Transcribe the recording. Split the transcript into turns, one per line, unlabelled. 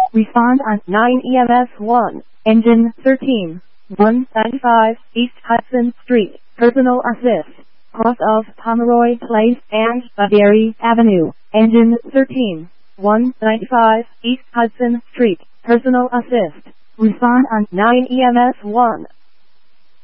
Respond on 9 EMS 1. Engine 13. 195 East Hudson Street. Personal assist. Cross of Pomeroy Place and Baderi Avenue. Engine 13. 195 East Hudson Street. Personal assist. Respond on 9 EMS 1.